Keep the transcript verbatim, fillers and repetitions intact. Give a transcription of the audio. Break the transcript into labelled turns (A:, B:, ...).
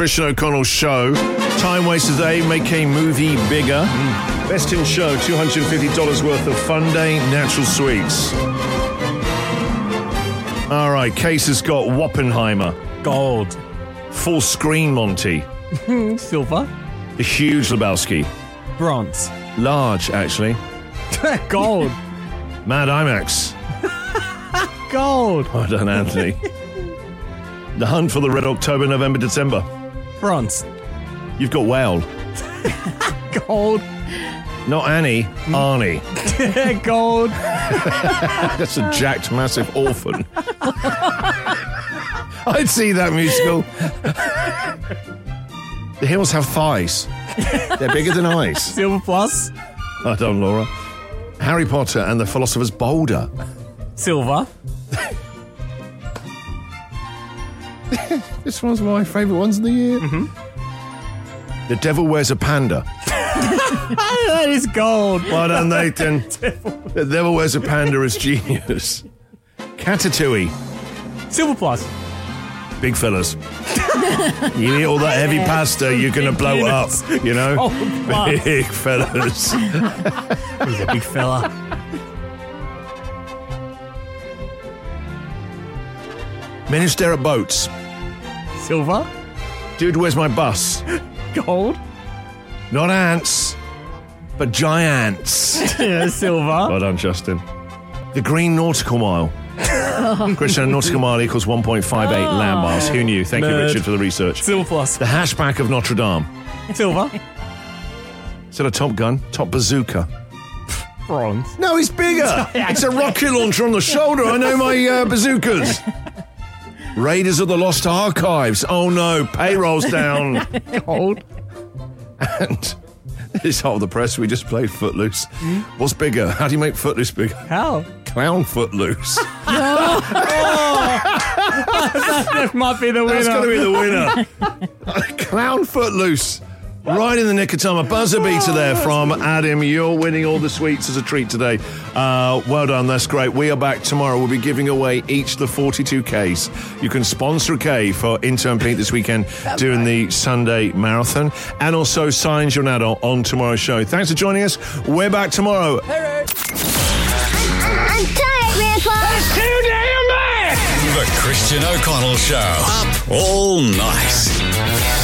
A: Christian O'Connell Show. Time waster today, make a movie bigger. Mm. Best in show, two hundred fifty dollars worth of Fun Day Natural Sweets. All right, Case has got Woppenheimer.
B: Gold.
A: Full screen Monty.
B: Silver.
A: The huge Lebowski.
B: Bronze.
A: Large, actually.
B: Gold.
A: Mad IMAX.
B: Gold.
A: Well done, Anthony. The Hunt for the Red October, November, December.
B: Bronze.
A: You've got Whale.
B: Gold.
A: Not Annie, Arnie.
B: Gold.
A: That's a jacked, massive orphan. I'd see that musical. The hills have thighs. They're bigger than ice.
B: Silver plus.
A: Well done, Laura. Harry Potter and the Philosopher's Boulder.
B: Silver.
A: This one's one of my favourite ones of the year.
B: Mm-hmm.
A: The Devil Wears a Panda.
B: That is gold.
A: Well done, Nathan. The Devil Wears a Panda is genius. Catatouille.
B: Silver plus.
A: Big fellas. You eat all that heavy pasta, you're going to blow up, you know?
B: Oh, plus.
A: Big fellas.
B: He's a big fella.
A: Men who stare at boats.
B: Silver.
A: Dude, where's my bus?
B: Gold.
A: Not ants, but giants.
B: Yeah, silver.
A: Well done, Justin. The Green Nautical Mile. Christian, a nautical mile equals one point five eight
B: Oh.
A: land miles. Who knew? Thank you,
B: Nerd.
A: Richard, for the research.
B: Silver plus.
A: The Hatchback of Notre Dame.
B: Silver.
A: Is that a Top Gun? Top Bazooka.
B: Bronze.
A: No, it's bigger. It's a rocket launcher on the shoulder. I know my uh, bazookas. Raiders of the Lost Archives. Oh no, payroll's down.
B: Gold.
A: And this whole the press, we just played Footloose. Mm. What's bigger? How do you make Footloose bigger?
B: How?
A: Clown Footloose.
B: Oh. That might be the winner.
A: That's going to be the winner. Clown Footloose. Right in the nick of time. A buzzer beater there from Adam. You're winning all the sweets as a treat today. Uh, well done. That's great. We are back tomorrow. We'll be giving away each the forty-two Ks. You can sponsor a K for Intern Pete this weekend doing the Sunday Marathon. And also sign your adult on tomorrow's show. Thanks for joining us. We're back tomorrow.
C: I'm, I'm tired, Grandpa.
D: That's too damn bad! The Christian O'Connell Show. Up all night.